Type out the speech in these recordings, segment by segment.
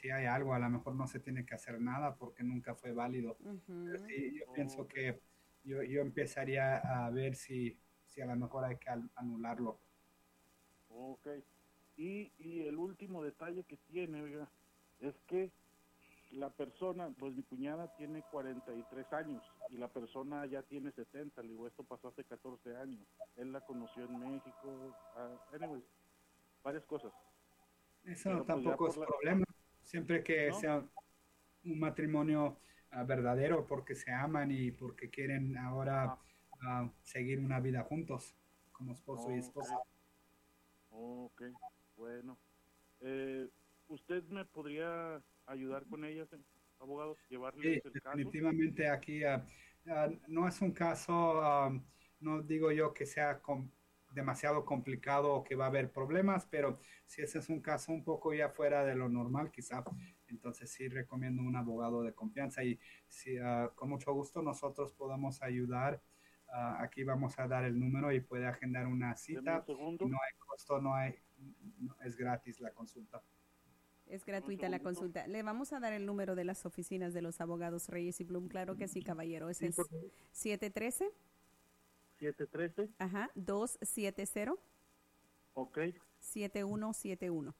si hay algo, a lo mejor no se tiene que hacer nada porque nunca fue válido. Pero Ujú. sí, yo pienso Ok, que yo empezaría a ver si a lo mejor hay que anularlo. ok. Y el último detalle que tiene, oiga, es que la persona, pues mi cuñada tiene 43 años y la persona ya tiene 70. Le digo, esto pasó hace 14 años. Él la conoció en México, anyways, varias cosas. Eso Pero pues ya tampoco por es la, problema, siempre que ¿no? sea un matrimonio verdadero porque se aman y porque quieren ahora Ajá, seguir una vida juntos como esposo y ok, esposa. ok, bueno. Eh, ¿Usted me podría ayudar con ellas, abogado, Sí, llevarles el caso? definitivamente aquí no es un caso, no digo yo que sea demasiado complicado o que va a haber problemas, pero si ese es un caso un poco ya fuera de lo normal, quizá, entonces sí recomiendo un abogado de confianza y si, con mucho gusto nosotros podemos ayudar. Aquí vamos a dar el número y puede agendar una Deme un cita y segundo, no hay costo, es gratis la consulta. Es deme un gratuita la segundito. consulta. Le vamos a dar el número de las oficinas de los abogados Reyes y Bloom. Claro que sí, caballero. Ese Sí, por es favor. 713, 713, ajá, 270 ok, 7171.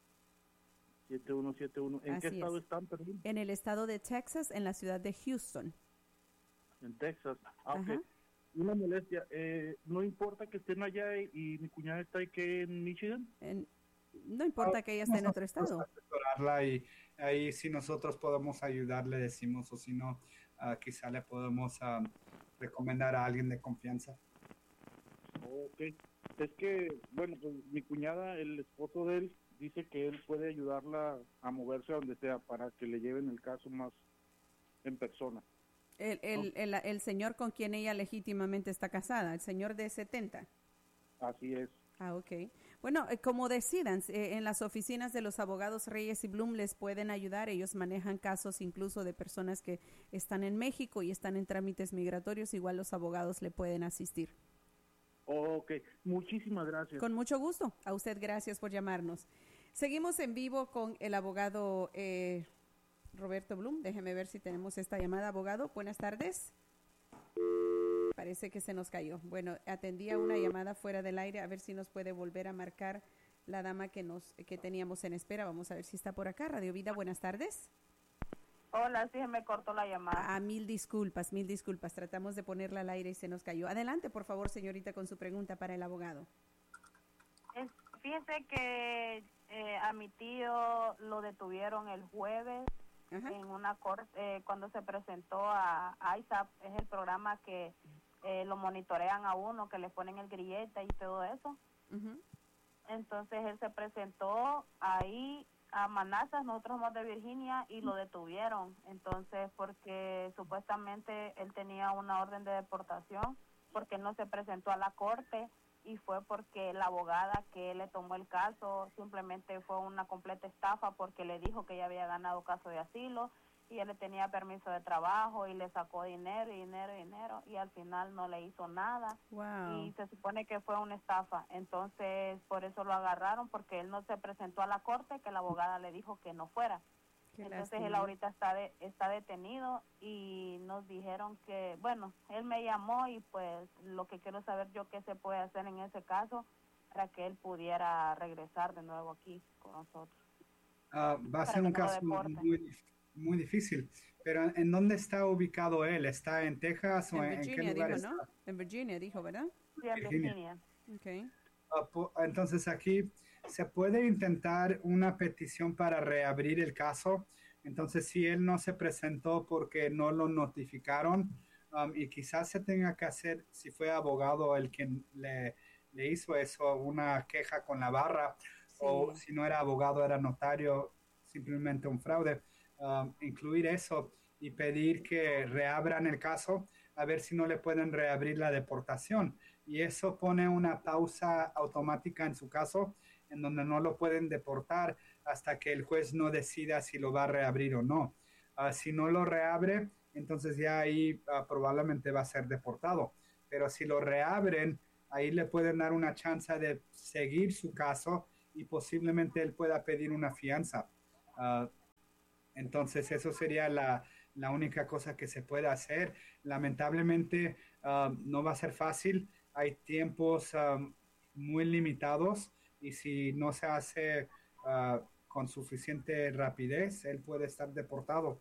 7171. ¿En qué Así estado es. están, perdón? En el estado de Texas, en la ciudad de Houston. En Texas. Ajá. Ok. Una molestia. No importa que estén allá y mi cuñada está aquí en Michigan. No importa que ella esté en otro Nosotros estado. asesorarla y ahí si nosotros podemos ayudar le decimos o si no quizá le podemos recomendar a alguien de confianza. Ok. Es que, bueno, pues mi cuñada, el esposo de él, dice que él puede ayudarla a moverse a donde sea para que le lleven el caso más en persona. ¿No? El señor con quien ella legítimamente está casada, el señor de 70. Así es. Ah, ok. Bueno, como decidan, en las oficinas de los abogados Reyes y Bloom les pueden ayudar. Ellos manejan casos incluso de personas que están en México y están en trámites migratorios. Igual los abogados le pueden asistir. Ok. Muchísimas gracias. Con mucho gusto. A usted gracias por llamarnos. Seguimos en vivo con el abogado Roberto Bloom. Déjeme ver si tenemos esta llamada. Abogado, buenas tardes. Parece que se nos cayó. Bueno, atendía una llamada fuera del aire, a ver si nos puede volver a marcar la dama que teníamos en espera. Vamos a ver si está por acá. Radio Vida, buenas tardes. Hola, sí, se me cortó la llamada. Mil disculpas, mil disculpas. Tratamos de ponerla al aire y se nos cayó. Adelante, por favor, señorita, con su pregunta para el abogado. Fíjese que a mi tío lo detuvieron el jueves. Ajá. En una corte, cuando se presentó a ISAP, es el programa que lo monitorean a uno, que le ponen el grillete y todo eso. Uh-huh. Entonces él se presentó ahí a Manassas, nosotros somos de Virginia, y lo detuvieron. Entonces, porque supuestamente él tenía una orden de deportación, porque él no se presentó a la corte, y fue porque la abogada que le tomó el caso simplemente fue una completa estafa, porque le dijo que ella había ganado caso de asilo y él le tenía permiso de trabajo y le sacó dinero y dinero y dinero y al final no le hizo nada. Wow. Y se supone que fue una estafa. Entonces por eso lo agarraron, porque él no se presentó a la corte, que la abogada le dijo que no fuera. Qué Entonces lástima. él ahorita está detenido y nos dijeron que, bueno, él me llamó y pues lo que quiero saber yo qué se puede hacer en ese caso para que él pudiera regresar de nuevo aquí con nosotros, Va a para ser que un no lo caso deporten. muy difícil, pero ¿en dónde está ubicado él? ¿Está en Texas o En en qué Virginia lugar dijo, está? ¿no? En Virginia dijo, ¿verdad? Sí, en Virginia. Virginia. Okay. Entonces aquí se puede intentar una petición para reabrir el caso. Entonces si él no se presentó porque no lo notificaron y quizás se tenga que hacer, si fue abogado el que le hizo eso, una queja con la barra, Sí. o si no era abogado, era notario, simplemente un fraude, incluir eso y pedir que reabran el caso a ver si no le pueden reabrir la deportación. Y eso pone una pausa automática en su caso, en donde no lo pueden deportar hasta que el juez no decida si lo va a reabrir o no. Si no lo reabre, entonces ya ahí probablemente va a ser deportado. Pero si lo reabren, ahí le pueden dar una chance de seguir su caso y posiblemente él pueda pedir una fianza. Entonces eso sería la única cosa que se puede hacer. Lamentablemente no va a ser fácil. Hay tiempos muy limitados y si no se hace con suficiente rapidez, él puede estar deportado.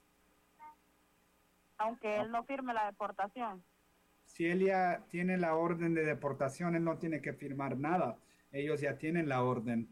Aunque él no firme la deportación. Si él ya tiene la orden de deportación, él no tiene que firmar nada. Ellos ya tienen la orden.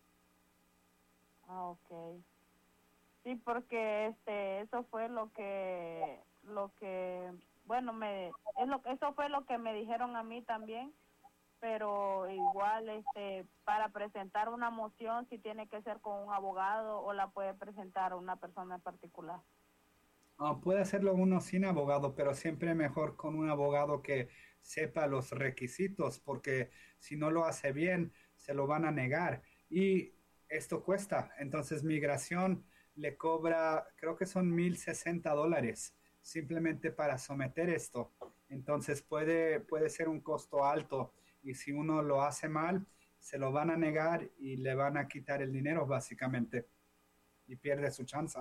Ah, ok. Sí, porque eso fue lo que bueno, eso fue lo que me dijeron a mí también, pero igual para presentar una moción sí tiene que ser con un abogado o la puede presentar una persona en particular. Puede hacerlo uno sin abogado, pero siempre mejor con un abogado que sepa los requisitos, porque si no lo hace bien, se lo van a negar. Y esto cuesta. Entonces, migración le cobra, creo que son $1,060 simplemente para someter esto. Entonces, puede ser un costo alto. Y si uno lo hace mal, se lo van a negar y le van a quitar el dinero, básicamente. Y pierde su chance.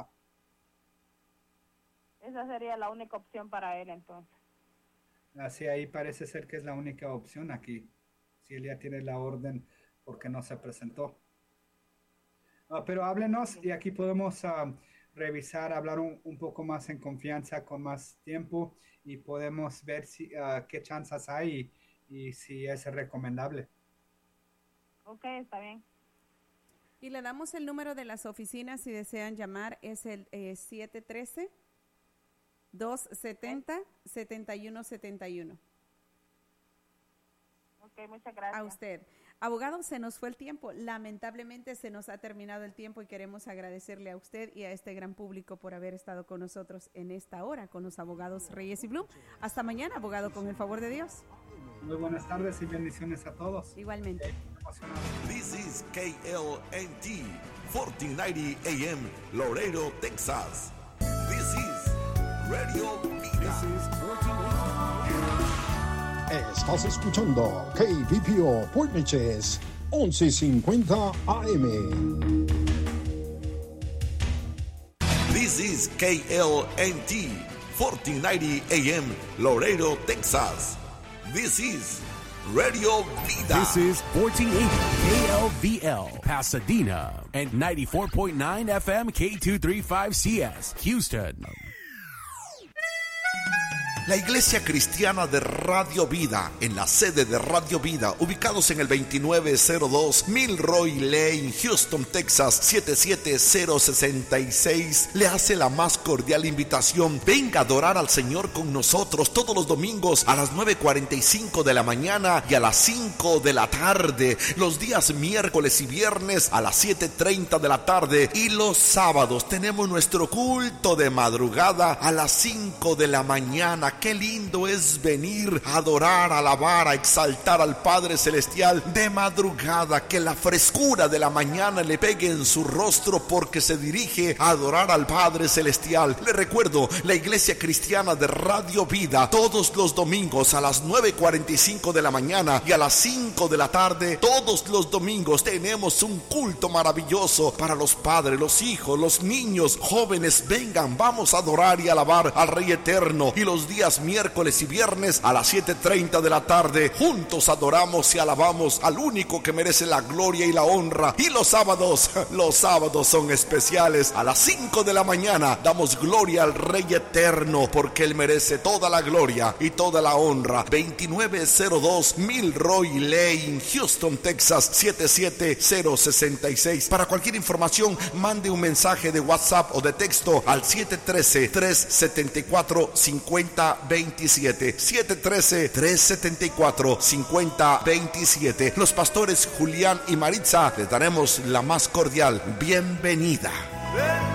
Esa sería la única opción para él, entonces. Así ahí parece ser que es la única opción aquí. Si él ya tiene la orden porque no se presentó. Pero háblenos y aquí podemos revisar, hablar un poco más en confianza, con más tiempo y podemos ver qué chances hay y si es recomendable. Ok, está bien. Y le damos el número de las oficinas si desean llamar. Es el 713-270-7171. Ok, muchas gracias. A usted. Abogado, se nos fue el tiempo. Lamentablemente se nos ha terminado el tiempo y queremos agradecerle a usted y a este gran público por haber estado con nosotros en esta hora con los abogados Reyes y Blum. Hasta mañana, abogado, con el favor de Dios. Muy buenas tardes y bendiciones a todos. Igualmente. This is KLNT 1490 AM Laredo, Texas. This is Radio Vida. Estás escuchando KVPO Port Neches 1150 AM. This is KLNT 1490 AM Laredo, Texas. This is Radio Vida. This is 1480 KLVL Pasadena and 94.9 FM K235CS Houston. La Iglesia Cristiana de Radio Vida, en la sede de Radio Vida, ubicados en el 2902 Milroy Lane, Houston, Texas, 77066, le hace la más cordial invitación. Venga a adorar al Señor con nosotros todos los domingos a las 9:45 de la mañana y a las 5 de la tarde, los días miércoles y viernes a las 7:30 de la tarde y los sábados tenemos nuestro culto de madrugada a las 5 de la mañana. Qué lindo es venir a adorar, a alabar, a exaltar al Padre Celestial de madrugada, que la frescura de la mañana le pegue en su rostro porque se dirige a adorar al Padre Celestial. Le recuerdo, la Iglesia Cristiana de Radio Vida, todos los domingos a las 9:45 de la mañana y a las 5 de la tarde, todos los domingos tenemos un culto maravilloso para los padres, los hijos, los niños, jóvenes. Vengan, vamos a adorar y alabar al Rey Eterno. Y los días miércoles y viernes a las 7:30 de la tarde, juntos adoramos y alabamos al único que merece la gloria y la honra. Y los sábados son especiales. A las 5 de la mañana damos gloria al Rey Eterno porque Él merece toda la gloria y toda la honra. 2902 Milroy Lane, Houston, Texas, 77066. Para cualquier información, mande un mensaje de WhatsApp o de texto al 713-374-5027. 713-374-5027. Los pastores Julián y Maritza les daremos la más cordial bienvenida.